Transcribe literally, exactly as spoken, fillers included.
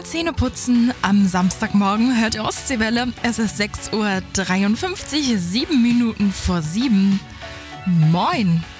Zähneputzen am Samstagmorgen hört ihr Ostseewelle. Es ist sechs Uhr dreiundfünfzig, sieben Minuten vor sieben. Moin!